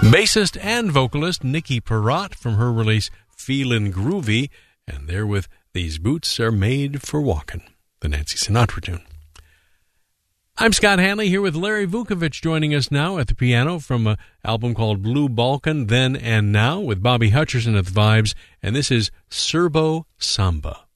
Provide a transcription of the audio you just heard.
Bassist and vocalist Nikki Perrott from her release Feelin' Groovy, and they're with These Boots Are Made for Walkin', the Nancy Sinatra tune. I'm Scott Hanley here with Larry Vukovich joining us now at the piano from an album called Blue Balkan, Then and Now, with Bobby Hutcherson at the vibes, and this is Serbo Samba.